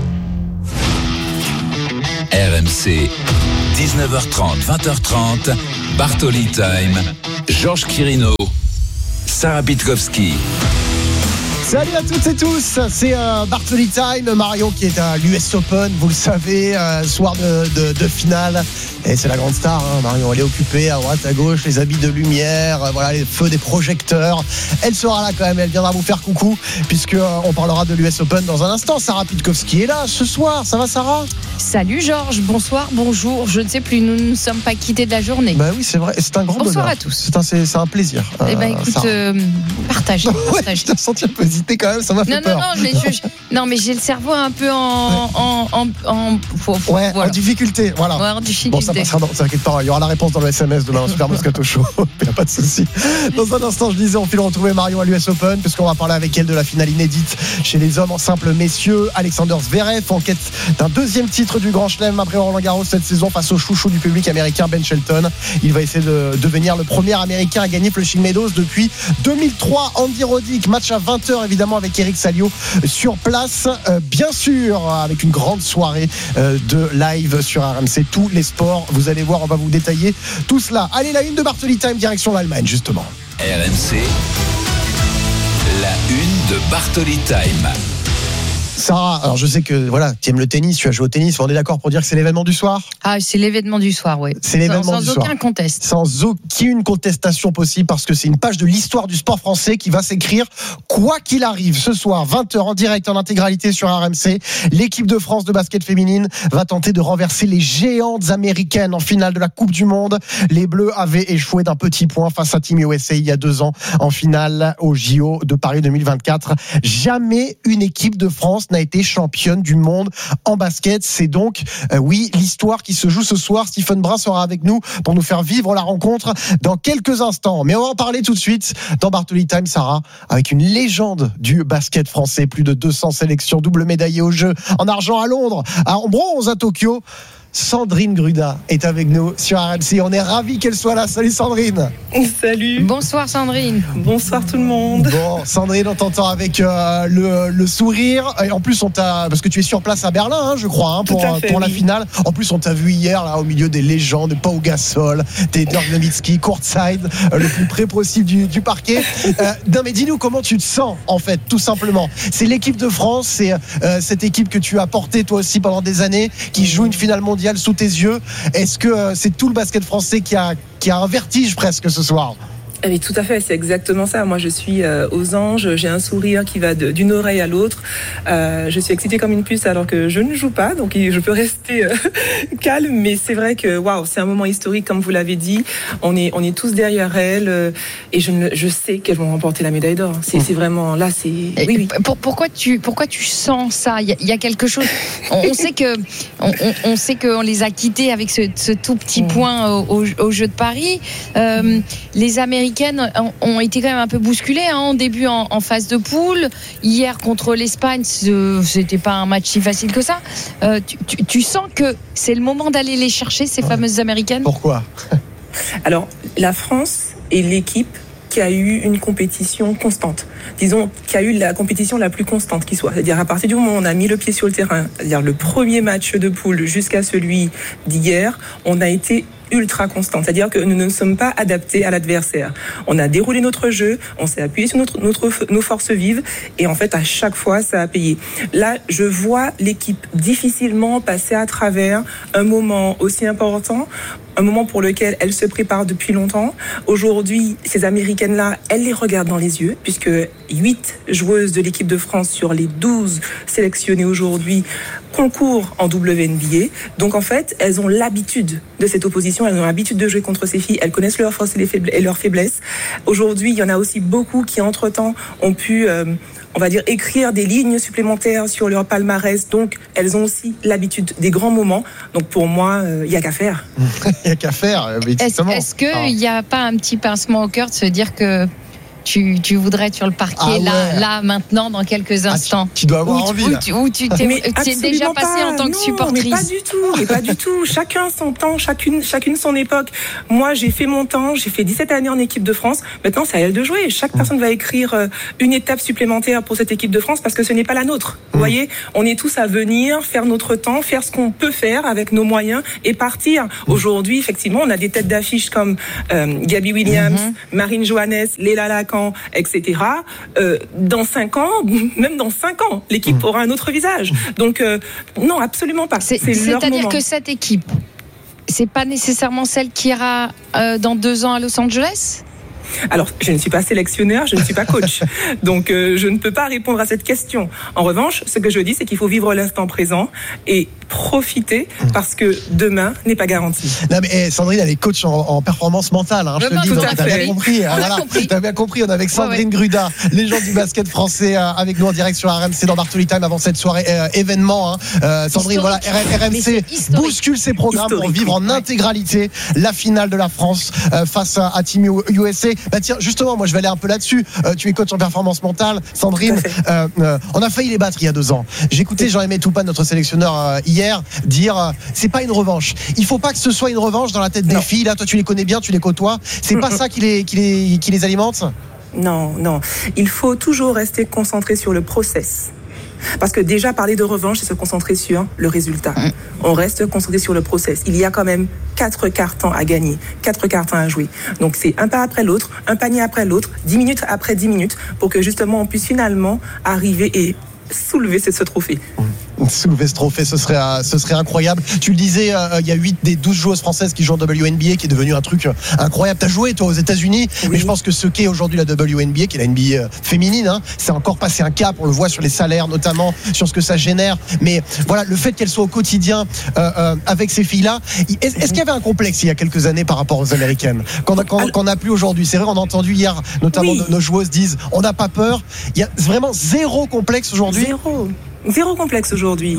W: RMC, 19h30, 20h30, Bartoli Time, Georges Quirino, Sarah Pitkowski.
K: Salut à toutes et tous, c'est Bartoli Time, Marion qui est à l'US Open, vous le savez, soir de finale. Et c'est la grande star, hein, Marion, elle est occupée à droite, à gauche, les habits de lumière, voilà, les feux des projecteurs. Elle sera là quand même, elle viendra vous faire coucou, puisque on parlera de l'US Open dans un instant. Sarah Pitkowski est là ce soir, ça va Sarah ?
X: Salut Georges, bonsoir, bonjour, je ne sais plus, nous ne sommes pas quittés de la journée.
K: Bah oui, c'est vrai, c'est un grand bonheur.
X: Bonsoir à tous.
K: C'est un plaisir.
X: Eh ben écoute, partage.
K: Ouais, je t'ai senti un peu hésiter quand même, ça m'a fait peur.
X: Non, mais j'ai le cerveau un peu en
K: difficulté, voilà.
X: Ouais, en difficulté.
K: Bon, ça passera, t'inquiète pas, il y aura la réponse dans le SMS demain, Super Moscato Show, il n'y a pas de souci. Dans un instant, je disais, on file retrouver Marion à l'US Open, puisqu'on va parler avec elle de la finale inédite chez les hommes en simple messieurs. Alexander Zverev en quête d'un deuxième titre du Grand Chelem après Roland Garros cette saison face au chouchou du public américain Ben Shelton. Il va essayer de devenir le premier américain à gagner Flushing Meadows depuis 2003. Andy Roddick, match à 20h évidemment avec Eric Salio sur place, bien sûr avec une grande soirée de live sur RMC, tous les sports, vous allez voir, on va vous détailler tout cela. Allez, la une de Bartoli Time, direction l'Allemagne justement.
W: RMC, la une de Bartoli Time.
K: Sarah, alors je sais que voilà, tu aimes le tennis, tu as joué au tennis, on est d'accord pour dire que c'est l'événement du soir ?
X: Ah, c'est l'événement du soir, oui.
K: C'est l'événement du soir.
X: Sans aucun conteste.
K: Sans aucune contestation possible, parce que c'est une page de l'histoire du sport français qui va s'écrire quoi qu'il arrive. Ce soir, 20h en direct, en intégralité sur RMC, l'équipe de France de basket féminine va tenter de renverser les géantes américaines en finale de la Coupe du Monde. Les Bleus avaient échoué d'un petit point face à Team USA il y a 2 ans en finale au JO de Paris 2024. Jamais une équipe de France n'a été championne du monde en basket. C'est donc, oui, l'histoire qui se joue ce soir. Stephen Brun sera avec nous pour nous faire vivre la rencontre dans quelques instants. Mais on va en parler tout de suite dans Bartoli Time, Sarah, avec une légende du basket français. Plus de 200 sélections, double médaillée aux Jeux, en argent à Londres, en bronze à Tokyo. Sandrine Gruda est avec nous sur RMC. On est ravis qu'elle soit là. Salut Sandrine.
X: Salut. Bonsoir Sandrine.
Y: Bonsoir tout le monde.
K: Bon, Sandrine, on t'entend avec le sourire. Et en plus, parce que tu es sur place à Berlin, hein, je crois, hein, pour la finale. En plus, on t'a vu hier là au milieu des légendes, Pau Gasol, Dirk Nowitzki, courtside, le plus près possible du parquet. Non, mais dis-nous comment tu te sens en fait, tout simplement. C'est l'équipe de France, c'est cette équipe que tu as portée toi aussi pendant des années, qui joue une finale mondiale sous tes yeux. Est-ce que c'est tout le basket français qui a un vertige presque ce soir ?
Y: Oui, tout à fait, c'est exactement ça. Moi, je suis aux anges, j'ai un sourire qui va d'une oreille à l'autre. Je suis excitée comme une puce alors que je ne joue pas, donc je peux rester calme. Mais c'est vrai que waouh, c'est un moment historique, comme vous l'avez dit. On est tous derrière elles et je sais qu'elles vont remporter la médaille d'or. C'est vraiment là, c'est. Oui.
X: Pourquoi tu sens ça ? Il y a quelque chose. On sait qu'on les a quittés avec ce tout petit point au Jeux de Paris. Les Américains ont été quand même un peu bousculés en début en phase de poule. Hier contre l'Espagne, c'était pas un match si facile que ça. Tu sens que c'est le moment d'aller les chercher, ces fameuses Américaines ?
K: Pourquoi ?
Y: Alors, la France est l'équipe qui a eu une compétition constante. Disons, qui a eu la compétition la plus constante qui soit. C'est-à-dire, à partir du moment où on a mis le pied sur le terrain, c'est-à-dire le premier match de poule jusqu'à celui d'hier, on a été ultra constante. C'est-à-dire que nous ne sommes pas adaptés à l'adversaire. On a déroulé notre jeu, on s'est appuyé sur nos forces vives et en fait, à chaque fois, ça a payé. Là, je vois l'équipe difficilement passer à travers un moment aussi important, un moment pour lequel elle se prépare depuis longtemps. Aujourd'hui, ces Américaines-là, elles les regardent dans les yeux, puisque 8 joueuses de l'équipe de France sur les 12 sélectionnées aujourd'hui concourent en WNBA. Donc en fait, elles ont l'habitude de cette opposition, elles ont l'habitude de jouer contre ces filles, elles connaissent leurs forces et leurs faiblesses. Aujourd'hui, il y en a aussi beaucoup qui, entre-temps, ont pu... on va dire, écrire des lignes supplémentaires sur leur palmarès. Donc, elles ont aussi l'habitude des grands moments. Donc, pour moi, il n'y a qu'à faire.
K: Il n'y a qu'à faire, effectivement.
X: Est-ce qu'il n'y a pas un petit pincement au cœur de se dire que tu voudrais être sur le parquet là, maintenant, dans quelques instants?
K: Tu dois avoir envie.
X: Où tu t'es déjà passé en tant que supportrice?
Y: Mais pas du tout. Chacun son temps, chacune son époque. Moi, j'ai fait mon temps, j'ai fait 17 années en équipe de France. Maintenant, c'est à elle de jouer. Chaque personne va écrire une étape supplémentaire pour cette équipe de France parce que ce n'est pas la nôtre. Vous voyez, on est tous à venir, faire notre temps, faire ce qu'on peut faire avec nos moyens et partir. Aujourd'hui, effectivement, on a des têtes d'affiche comme Gabby Williams, Marine Johannes, Léla Lacan, etc. Dans 5 ans, même dans 5 ans, l'équipe aura un autre visage. Donc, non, absolument pas.
X: C'est-à-dire que cette équipe, c'est pas nécessairement celle qui ira dans 2 ans à Los Angeles?
Y: Alors, je ne suis pas sélectionneur, je ne suis pas coach. Donc, je ne peux pas répondre à cette question. En revanche, ce que je dis, c'est qu'il faut vivre l'instant présent et profiter parce que demain n'est pas garanti.
K: Non, mais Sandrine, elle est coach en performance mentale. Hein, je te le dis, donc t'as bien compris. T'as bien compris. On est avec Sandrine Gruda, légende du basket français, avec nous en direct sur RMC dans Bartoli Time avant cette soirée événement. Sandrine, voilà, RMC bouscule ses programmes pour vivre en intégralité la finale de la France face à Team USA. Bah tiens, justement, moi je vais aller un peu là-dessus. Tu es coach en performance mentale, Sandrine. On a failli les battre il y a 2 ans. J'écoutais Jean-Aimé Toupane, notre sélectionneur, hier, dire c'est pas une revanche. Il faut pas que ce soit une revanche dans la tête des filles. Là, toi, tu les connais bien, tu les côtoies. C'est pas ça qui les alimente?
Y: Non. Il faut toujours rester concentré sur le process. Parce que déjà, parler de revanche, c'est se concentrer sur le résultat. On reste concentré sur le process. Il y a quand même 4 quarts-temps à gagner, 4 quarts-temps à jouer. Donc, c'est un pas après l'autre, un panier après l'autre, 10 minutes après 10 minutes, pour que justement, on puisse finalement arriver et soulever ce trophée.
K: Soulever ce trophée, ce serait incroyable. Tu le disais, il y a 8 des 12 joueuses françaises qui jouent en WNBA, qui est devenu un truc incroyable. T'as joué toi aux États-Unis, mais je pense que ce qu'est aujourd'hui la WNBA, qui est la NBA féminine, c'est encore passé un cap. On le voit sur les salaires, notamment sur ce que ça génère. Mais voilà, le fait qu'elles soient au quotidien avec ces filles-là, est-ce qu'il y avait un complexe il y a quelques années par rapport aux Américaines qu'on n'a plus aujourd'hui? C'est vrai, on a entendu hier, notamment nos joueuses disent, on n'a pas peur. Il y a vraiment zéro complexe aujourd'hui.
Y: Zéro complexe aujourd'hui.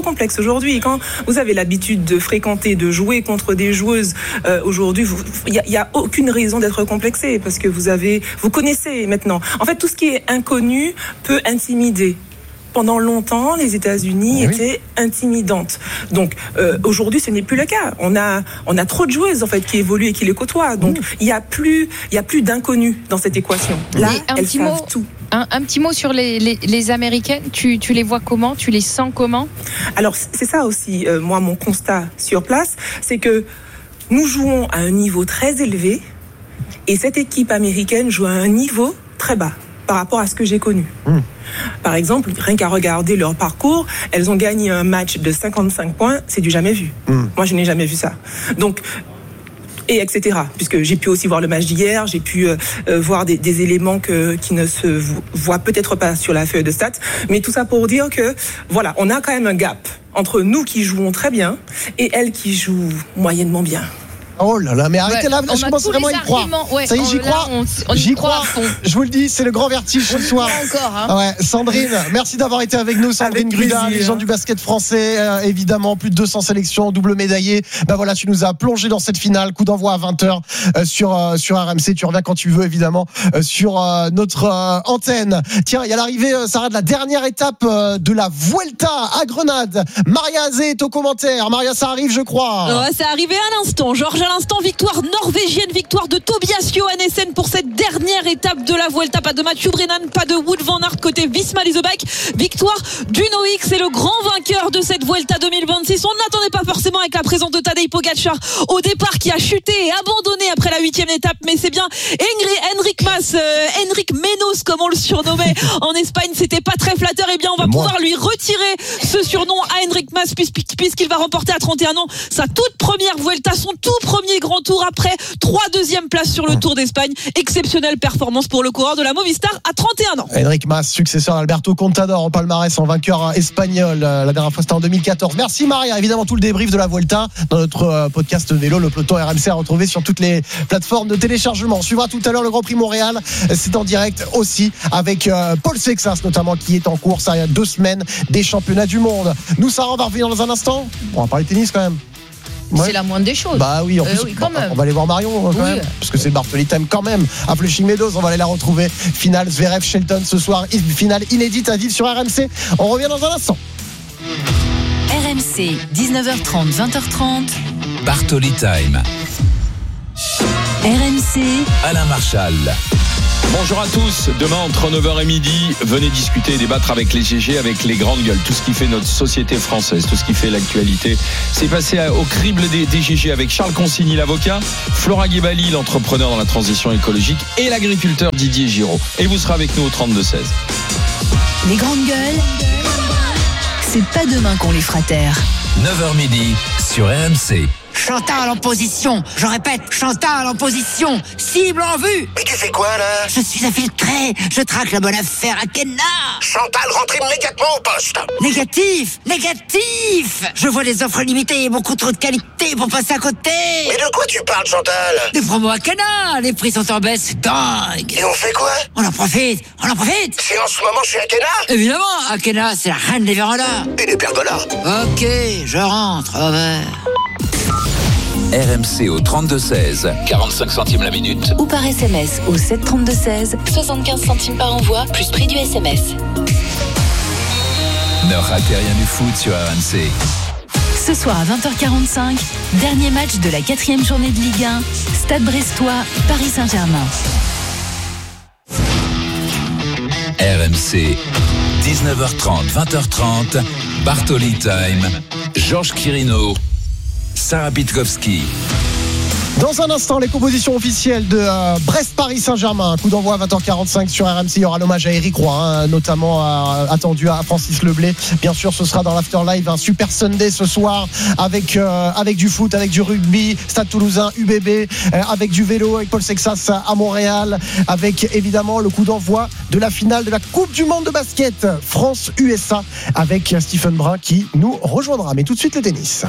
Y: Et quand vous avez l'habitude de fréquenter, de jouer contre des joueuses, aujourd'hui, il y a aucune raison d'être complexé parce que vous connaissez maintenant. En fait, tout ce qui est inconnu peut intimider. Pendant longtemps, les États-Unis étaient intimidantes. Donc aujourd'hui, ce n'est plus le cas. On a trop de joueuses en fait qui évoluent et qui les côtoient. Donc il y a plus d'inconnus dans cette équation. Là, elles savent tout.
X: Un petit mot sur les Américaines. Tu les vois comment? Tu les sens comment?
Y: Alors c'est ça aussi. Moi, mon constat sur place, c'est que nous jouons à un niveau très élevé et cette équipe américaine joue à un niveau très bas par rapport à ce que j'ai connu. Par exemple, rien qu'à regarder leur parcours, elles ont gagné un match de 55 points, c'est du jamais vu. Moi, je n'ai jamais vu ça. Donc, et etc. Puisque j'ai pu aussi voir le match d'hier, j'ai pu voir des éléments qui ne se voient peut-être pas sur la feuille de stats, mais tout ça pour dire que, voilà, on a quand même un gap entre nous qui jouons très bien et elles qui jouent moyennement bien.
K: Oh là là, mais arrêtez là, je commence vraiment à y croire. Ça y est, j'y crois. Je vous le dis, c'est le grand vertige ce soir. Sandrine, merci d'avoir été avec nous. Sandrine Gruda, légende du basket français, évidemment, plus de 200 sélections, double médaillée. Ben voilà, tu nous as plongé dans cette finale. Coup d'envoi à 20h sur RMC. Tu reviens quand tu veux, évidemment, sur notre antenne. Tiens, il y a l'arrivée, Sarah, de la dernière étape de la Vuelta à Grenade. Maria Azé est au commentaire. Maria, ça arrive, je crois.
C: Ouais, c'est arrivé à l'instant. Georges l'instant. Victoire norvégienne, victoire de Tobias Johannessen pour cette dernière étape de la Vuelta. Pas de Mathieu Brennan, pas de Wout van Aert côté Visma Leasebike. Victoire d'Uno X, c'est le grand vainqueur de cette Vuelta 2026. On n'attendait pas forcément avec la présence de Tadej Pogačar au départ, qui a chuté et abandonné après la 8e étape, mais c'est bien Enric Menos comme on le surnommait en Espagne. C'était pas très flatteur. Eh bien, on va pouvoir lui retirer ce surnom à Enric Mas puisqu'il va remporter à 31 ans sa toute première Vuelta, son tout premier grand tour après 3 deuxièmes places sur le Tour d'Espagne. Exceptionnelle performance pour le coureur de la Movistar à 31 ans.
K: Enric Mas, successeur d'Alberto Contador en palmarès, en vainqueur espagnol. La dernière fois c'était en 2014. Merci Maria. Évidemment, tout le débrief de la Vuelta dans notre podcast vélo, le peloton RMC, à retrouver sur toutes les plateformes de téléchargement. On suivra tout à l'heure le Grand Prix Montréal. C'est en direct aussi avec Paul Sexas notamment, qui est en course il y a 2 semaines des championnats du monde. Nous, Sarah, on va revenir dans un instant. On va parler tennis quand même.
X: Ouais. C'est la moindre des choses.
K: Bah oui, en plus,
X: oui, quand même.
K: On va aller voir Marion quand même, parce que c'est Bartoli Time quand même à Flushing Meadows. On va aller la retrouver. Finale Zverev Shelton ce soir, finale inédite à vivre sur RMC. On revient dans un instant.
L: RMC 19h30 20h30
W: Bartoli Time.
L: RMC
W: Alain Marchal.
E: Bonjour à tous. Demain entre 9h et midi, venez discuter et débattre avec les GG, avec les grandes gueules, tout ce qui fait notre société française, tout ce qui fait l'actualité. C'est passé au crible des GG avec Charles Consigny, l'avocat, Flora Guébali, l'entrepreneur dans la transition écologique, et l'agriculteur Didier Giraud. Et vous serez avec nous au 32-16.
L: Les grandes gueules, c'est pas demain qu'on les fera taire.
W: 9h midi sur RMC.
F: Chantal en position, je répète, Chantal en position, cible en vue.
G: Mais tu fais quoi là?
F: Je suis infiltré, je traque la bonne affaire à Kenna.
G: Chantal, rentre immédiatement au poste.
F: Négatif. Je vois les offres limitées et beaucoup trop de qualité pour passer à côté.
G: Mais de quoi tu parles, Chantal?
F: Des promos à Kenna, les prix sont en baisse, c'est dingue.
G: Et on fait quoi?
F: On en profite.
G: C'est en ce moment chez Akena?
F: Évidemment, Akena, c'est la reine des vérandas.
G: Et des pergolas.
F: Ok, je rentre, au revoir.
W: RMC au 32-16, 45 centimes la minute.
L: Ou par SMS au 732-16, 75 centimes par envoi, plus prix du SMS.
W: Ne ratez rien du foot sur RMC.
L: Ce soir à 20h45, dernier match de la 4e journée de Ligue 1, Stade Brestois, Paris Saint-Germain.
W: RMC, 19h30, 20h30, Bartoli Time, Georges Quirino, Sarah Pitkowski.
K: Dans un instant, les compositions officielles de Brest-Paris Saint-Germain. Coup d'envoi à 20h45 sur RMC. Il y aura l'hommage à Eric Roy, notamment attendu à Francis Leblay. Bien sûr, ce sera dans l'Afterlive, un Super Sunday ce soir avec du foot, avec du rugby, Stade Toulousain, UBB, avec du vélo, avec Paul Sexas à Montréal, avec évidemment le coup d'envoi de la finale de la Coupe du Monde de basket France-USA avec Stephen Brun qui nous rejoindra. Mais tout de suite, le tennis.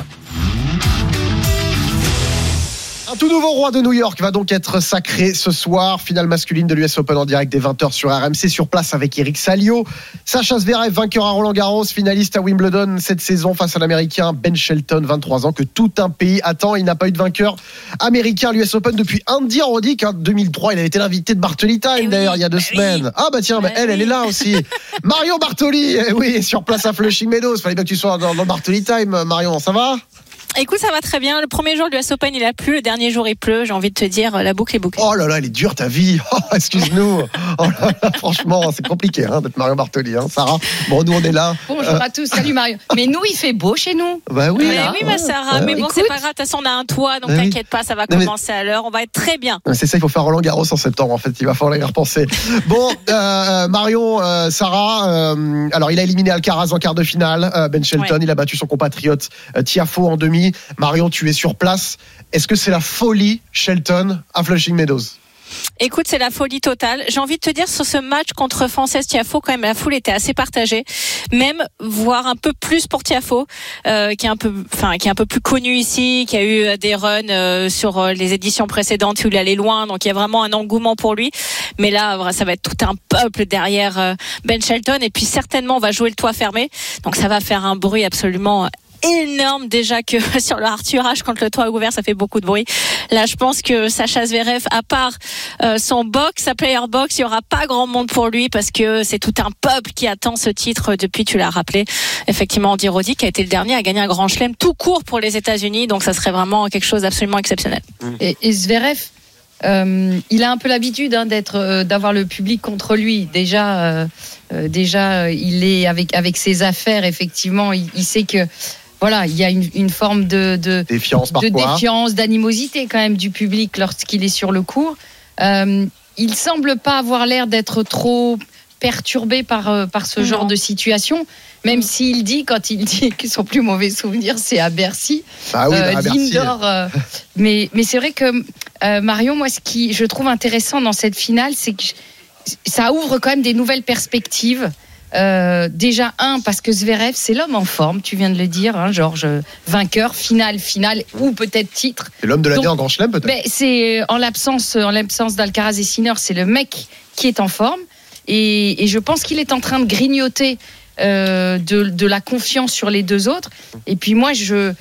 K: Un tout nouveau roi de New York va donc être sacré ce soir. Finale masculine de l'US Open en direct dès 20h sur RMC, sur place avec Eric Salio. Sacha Zverev, vainqueur à Roland-Garros, finaliste à Wimbledon cette saison face à l'Américain Ben Shelton, 23 ans, que tout un pays attend. Il n'a pas eu de vainqueur américain à l'US Open depuis Andy Roddick. En 2003, il avait été l'invité de Bartoli Time d'ailleurs il y a 2 semaines. Ah bah tiens, elle est là aussi. Marion Bartoli, oui, sur place à Flushing Meadows. Fallait bien que tu sois dans Bartoli Time. Marion, ça va ?
I: Écoute, ça va très bien. Le premier jour du US Open, il a plu. Le dernier jour, il pleut. J'ai envie de te dire, la boucle est bouclée.
K: Oh là là, elle est dure ta vie. Oh, excuse-nous. Oh là là, franchement, c'est compliqué d'être Marion Bartoli. Sarah, bon, nous on est là.
X: Bonjour à tous. Salut Marion. Mais nous, il fait beau chez nous.
K: Bah oui.
I: Mais oui, ma Sarah. Mais bon, c'est pas grave. De toute façon, on a un toit, donc t'inquiète pas, ça va commencer à l'heure. On va être très bien.
K: C'est ça, il faut faire Roland-Garros en septembre. En fait, il va falloir y repenser. Bon, Marion, Sarah. Alors, il a éliminé Alcaraz en quart de finale. Ben Shelton, il a battu son compatriote Tiafoe en demi. Marion, tu es sur place. Est-ce que c'est la folie Shelton à Flushing Meadows?
I: Écoute, c'est la folie totale. J'ai envie de te dire, sur ce match contre Frances Tiafoe, quand même, la foule était assez partagée. Même, voire un peu plus pour Tiafoe, qui est un peu plus connu ici, qui a eu des runs sur les éditions précédentes où il allait loin. Donc, il y a vraiment un engouement pour lui. Mais là, ça va être tout un peuple derrière Ben Shelton. Et puis, certainement, on va jouer le toit fermé. Donc, ça va faire un bruit absolument énorme déjà que sur le Arthurage quand le toit est ouvert, ça fait beaucoup de bruit. Là, je pense que Sacha Zverev, à part son box, sa player box, il y aura pas grand monde pour lui parce que c'est tout un peuple qui attend ce titre depuis, tu l'as rappelé, effectivement, Andy Roddick a été le dernier à gagner un grand chelem tout court pour les États-Unis, donc ça serait vraiment quelque chose d'absolument exceptionnel.
X: Et Zverev, il a un peu l'habitude d'avoir le public contre lui. Déjà, il est avec ses affaires, effectivement, il sait que voilà, il y a une forme de défiance, d'animosité quand même du public lorsqu'il est sur le court. Il semble pas avoir l'air d'être trop perturbé par ce genre de situation, même s'il dit, quand il dit que son plus mauvais souvenir c'est à Bercy, l'indoor. Mais c'est vrai que Marion, moi ce qui je trouve intéressant dans cette finale, c'est que ça ouvre quand même des nouvelles perspectives. Déjà parce que Zverev c'est l'homme en forme, tu viens de le dire, hein, Georges, vainqueur, finale ou peut-être titre.
K: C'est l'homme de l'année en Grand Chelem peut-être.
X: Mais c'est en l'absence d'Alcaraz et Sinner, c'est le mec qui est en forme et je pense qu'il est en train de grignoter de la confiance sur les deux autres. Et puis moi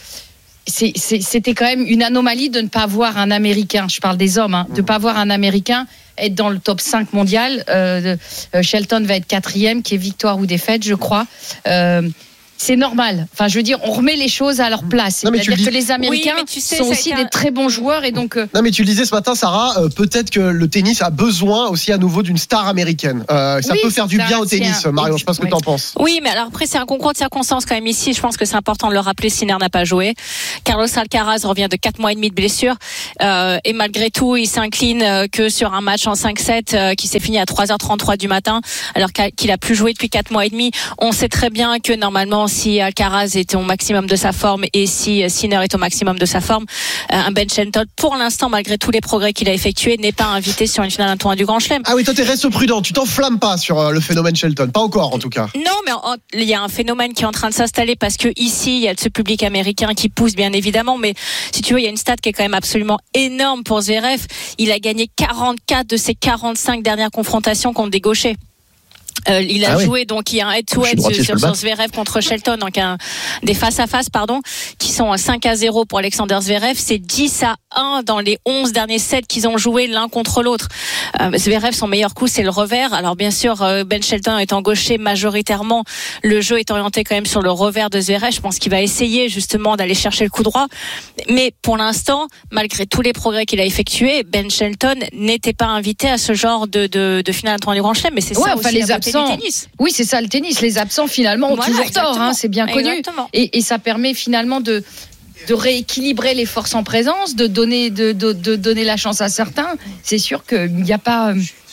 X: c'était quand même une anomalie de ne pas voir un Américain, je parle des hommes, de ne pas voir un Américain être dans le top 5 mondial. Shelton va être 4e, qui est victoire ou défaite, je crois. C'est normal. Enfin, je veux dire, on remet les choses à leur place. C'est-à-dire que les Américains sont aussi des très bons joueurs et donc.
K: Non, mais tu le disais ce matin, Sarah. Peut-être que le tennis a besoin aussi à nouveau d'une star américaine. Ça peut faire du bien au tennis. Marion, je sais pas ce que tu en penses.
I: Oui, mais alors après, c'est un concours de circonstances quand même ici. Je pense que c'est important de le rappeler. Sinner n'a pas joué. Carlos Alcaraz revient de 4 mois et demi de blessure. Et malgré tout, il s'incline que sur un match en 5-7 qui s'est fini à 3h33 du matin, alors qu'il a plus joué depuis 4 mois et demi. On sait très bien que normalement, si Alcaraz est au maximum de sa forme et si Sinner est au maximum de sa forme, un Ben Shelton, pour l'instant, malgré tous les progrès qu'il a effectués, n'est pas invité sur une finale d'un tournoi du Grand Chelem.
K: Ah oui, toi, tu restes prudent. Tu t'enflammes pas sur le phénomène Shelton. Pas encore, en tout cas.
I: Non, mais il y a un phénomène qui est en train de s'installer parce que ici, il y a ce public américain qui pousse, bien évidemment. Mais si tu veux, il y a une stat qui est quand même absolument énorme pour Zverev. Il a gagné 44 de ses 45 dernières confrontations contre des gauchers. Il a joué, donc il y a un head-to-head sur Zverev contre Shelton, donc des face-à-face, qui sont à 5-0 pour Alexander Zverev. C'est 10-1 dans les 11 derniers sets qu'ils ont joué l'un contre l'autre. Zverev, son meilleur coup, c'est le revers. Alors bien sûr, Ben Shelton étant gaucher majoritairement, le jeu est orienté quand même sur le revers de Zverev. Je pense qu'il va essayer justement d'aller chercher le coup droit. Mais pour l'instant, malgré tous les progrès qu'il a effectués, Ben Shelton n'était pas invité à ce genre de finale d'un tournoi du Grand Chelem. Mais c'est ça aussi
X: les absents. Oui, c'est ça le tennis. Les absents finalement ont toujours tort, c'est bien connu. Et ça permet finalement de rééquilibrer les forces en présence, de donner la chance à certains. C'est sûr qu'il n'y a pas,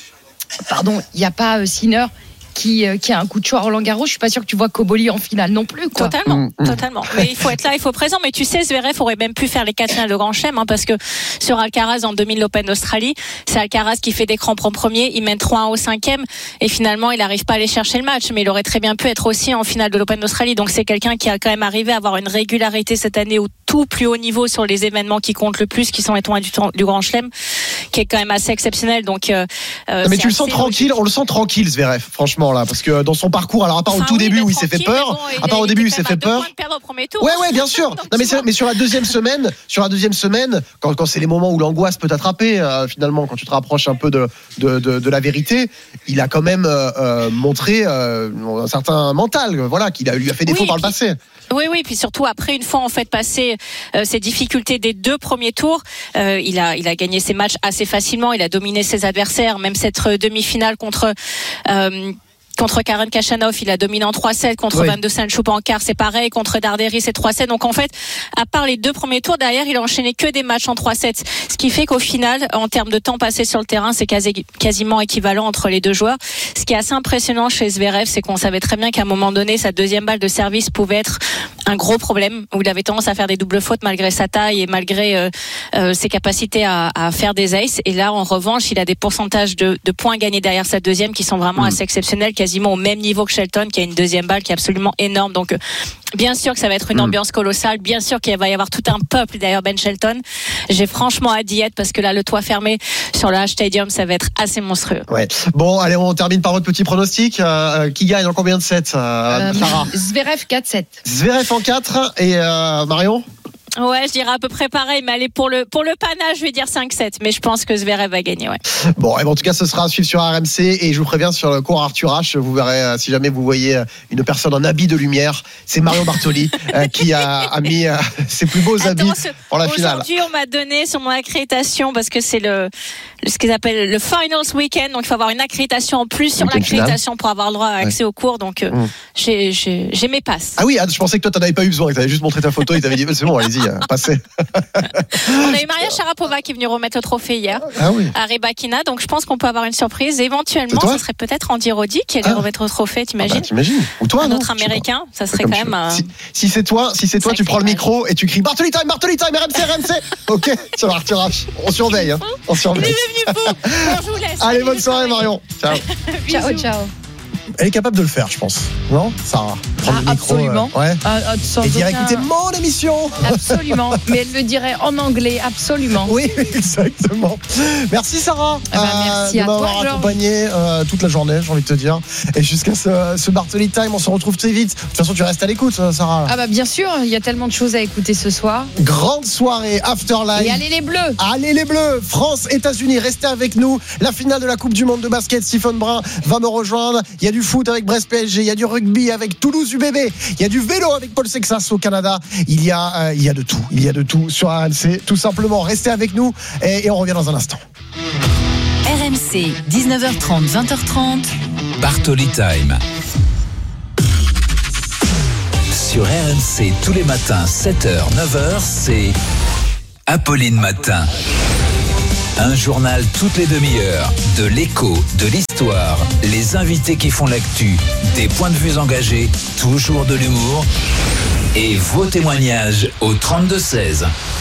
X: Sinner qui a un coup de choix à Roland-Garros. Je suis pas sûr que tu vois Koboli en finale non plus, quoi.
I: Totalement. Mais il faut être là, il faut présent. Mais tu sais, Zverev aurait même pu faire les 4 finales de Grand Chelem, parce que sur Alcaraz en 2000 l'Open d'Australie, c'est Alcaraz qui fait des crampes en premier, il mène 3-1 au 5e et finalement il n'arrive pas à aller chercher le match. Mais il aurait très bien pu être aussi en finale de l'Open d'Australie. Donc c'est quelqu'un qui a quand même arrivé à avoir une régularité cette année au tout plus haut niveau sur les événements qui comptent le plus, qui sont les tournois du Grand Chelem, qui est quand même assez exceptionnel. Donc,
K: mais tu le sens tranquille, on le sent tranquille, Zverev, franchement là, parce que dans son parcours, alors à part au tout début où il s'est fait peur, il s'est fait peur. Ouais, bien sûr. Non, mais sur la deuxième semaine, quand c'est les moments où l'angoisse peut t'attraper, finalement, quand tu te rapproches un peu de la vérité, il a quand même montré un certain mental, voilà, qui lui a fait défaut par le passé.
I: Oui, puis surtout après, une fois en fait passé ces difficultés des 2 premiers tours, il a gagné ses matchs assez facilement, il a dominé ses adversaires, même cette demi-finale contre Karen Khachanov, il a dominé en 3-7, contre Van de Sande-Schoup en quart, c'est pareil, contre Darderi, c'est 3-7. Donc en fait, à part les 2 premiers tours, derrière, il a enchaîné que des matchs en 3-7. Ce qui fait qu'au final, en termes de temps passé sur le terrain, c'est quasiment équivalent entre les 2 joueurs. Ce qui est assez impressionnant chez Zverev, c'est qu'on savait très bien qu'à un moment donné, sa deuxième balle de service pouvait être un gros problème, où il avait tendance à faire des doubles fautes malgré sa taille et malgré ses capacités à faire des aces. Et là, en revanche, il a des pourcentages de points gagnés derrière sa deuxième qui sont vraiment assez exceptionnels, quasiment au même niveau que Shelton, qui a une deuxième balle qui est absolument énorme. Donc bien sûr que ça va être une ambiance colossale, bien sûr qu'il va y avoir tout un peuple derrière Ben Shelton. J'ai franchement hâte d'y être, parce que là, le toit fermé sur le H-Stadium, ça va être assez monstrueux.
K: Ouais. Bon, allez, on termine par votre petit pronostic. Qui gagne en combien de sets, Sarah?
X: Zverev 4-7.
K: Zverev 404 et Marion.
I: Ouais, je dirais à peu près pareil, mais allez, pour le panache, je vais dire 5-7, mais je pense que Zverev va gagner, ouais.
K: Bon, et bon, en tout cas, ce sera à suivre sur RMC, et je vous préviens, sur le cours Arthur H, vous verrez, si jamais vous voyez une personne en habit de lumière, c'est Marion Bartoli qui a mis ses plus beaux habits pour la finale.
I: Aujourd'hui, on m'a donné sur mon accréditation, parce que c'est ce qu'ils appellent le Finals Weekend, donc il faut avoir une accréditation en plus sur l'accréditation pour avoir le droit à accès au cours, donc j'ai mes passes.
K: Ah oui, je pensais que toi, t'en avais pas eu besoin, que t'avais juste montré ta photo et t'avais dit, c'est bon, allez-y. Passé.
I: On a eu Maria Sharapova qui est venue remettre le trophée hier à Rybakina, donc je pense qu'on peut avoir une surprise. Éventuellement, ce serait peut-être Andy Roddick qui allait remettre le trophée, t'imagines?
K: T'imagines. Ou toi,
I: un autre américain, ça serait quand même.
K: Si c'est toi, tu prends le micro et tu cries Bartoli Time, RMC. Ok, ça va, Arthur H. On surveille. On surveille.
I: Il est devenu fou. Bon, je vous laisse.
K: Allez, bonne soirée, Marion. Ciao.
X: Ciao.
K: Elle est capable de le faire, je pense. Non, Sarah? Prendre le micro,
X: absolument.
K: Et dire écoutez mon émission.
X: Absolument. Mais elle le dirait en anglais, absolument.
K: Oui, exactement. Merci Sarah.
X: Merci
K: de
X: à toi,
K: m'avoir accompagné toute la journée, j'ai envie de te dire. Et jusqu'à ce Bartoli Time, on se retrouve très vite. De toute façon, tu restes à l'écoute, Sarah.
X: Ah bah bien sûr, il y a tellement de choses à écouter ce soir.
K: Grande soirée Afterlife.
X: Et allez les Bleus.
K: Allez les Bleus. France, États-Unis, restez avec nous. La finale de la Coupe du Monde de basket, Stephen Brun va me rejoindre. Il y a du foot avec Brest PSG, il y a du rugby avec Toulouse UBB, il y a du vélo avec Paul Sexas au Canada. Il y a de tout. Il y a de tout sur RMC. Tout simplement, restez avec nous et on revient dans un instant.
L: RMC, 19h30, 20h30.
W: Bartoli Time. Sur RMC, tous les matins, 7h, 9h, c'est Apolline Matin. Un journal toutes les demi-heures, de l'écho, de l'histoire, les invités qui font l'actu, des points de vue engagés, toujours de l'humour et vos témoignages au 32-16.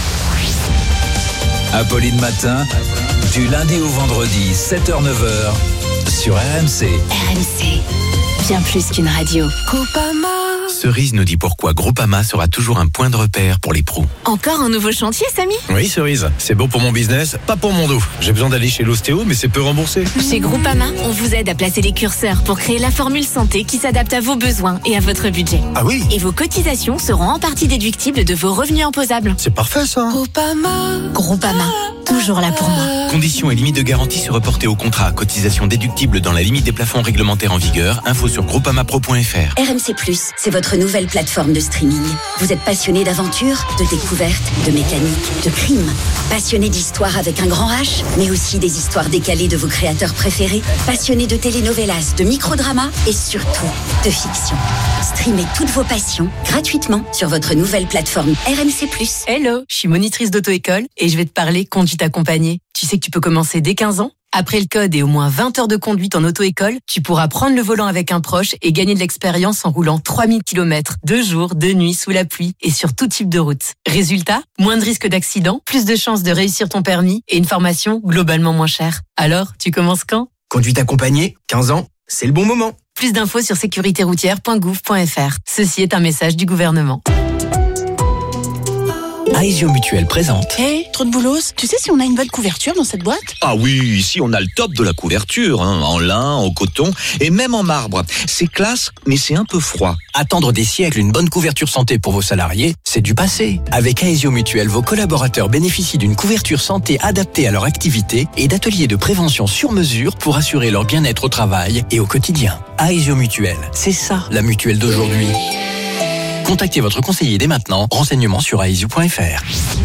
W: Apolline Matin, du lundi au vendredi, 7h-9h, sur RMC.
L: RMC, bien plus qu'une radio.
A: Groupama.
B: Cerise nous dit pourquoi Groupama sera toujours un point de repère pour les pros.
A: Encore un nouveau chantier, Samy?
B: Oui, Cerise, c'est bon pour mon business, pas pour mon dos. J'ai besoin d'aller chez l'ostéo, mais c'est peu remboursé.
A: Chez Groupama, on vous aide à placer les curseurs pour créer la formule santé qui s'adapte à vos besoins et à votre budget.
B: Ah oui?
A: Et vos cotisations seront en partie déductibles de vos revenus imposables.
B: C'est parfait, ça.
A: Groupama, toujours là pour moi.
B: Conditions et limites de garantie se reporter au contrat. Cotisation déductible dans la limite des plafonds réglementaires en vigueur. Info sur groupamapro.fr.
D: RMC+, c'est votre nouvelle plateforme de streaming. Vous êtes passionné d'aventure, de découverte, de mécanique, de crime. Passionné d'histoire avec un grand H, mais aussi des histoires décalées de vos créateurs préférés. Passionné de telenovelas, de microdramas et surtout de fiction. Streamez toutes vos passions gratuitement sur votre nouvelle plateforme RMC+.
H: Hello, je suis monitrice d'auto-école et je vais te parler conduite accompagnée. Tu sais que tu peux commencer dès 15 ans? Après le code et au moins 20 heures de conduite en auto-école, tu pourras prendre le volant avec un proche et gagner de l'expérience en roulant 3000 km, 2 jours, 2 nuits, sous la pluie et sur tout type de route. Résultat, moins de risques d'accident, plus de chances de réussir ton permis et une formation globalement moins chère. Alors, tu commences quand?
Q: Conduite accompagnée, 15 ans, c'est le bon moment.
H: Plus d'infos sur sécuritéroutière.gouv.fr. Ceci est un message du gouvernement.
S: Aesio Mutuel présente.
T: Hé, trop de boulos, tu sais si on a une bonne couverture dans cette boîte?
U: Ah oui, ici on a le top de la couverture, en lin, en coton et même en marbre. C'est classe, mais c'est un peu froid.
S: Attendre des siècles une bonne couverture santé pour vos salariés, c'est du passé. Avec Aesio Mutuel, vos collaborateurs bénéficient d'une couverture santé adaptée à leur activité et d'ateliers de prévention sur mesure pour assurer leur bien-être au travail et au quotidien. Aesio Mutuel, c'est ça la mutuelle d'aujourd'hui. Contactez votre conseiller dès maintenant. Renseignements sur aesio.fr.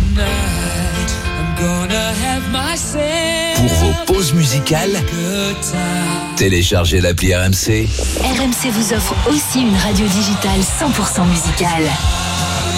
S: Pour vos pauses musicales, téléchargez l'appli RMC.
L: RMC vous offre aussi une radio digitale 100% musicale.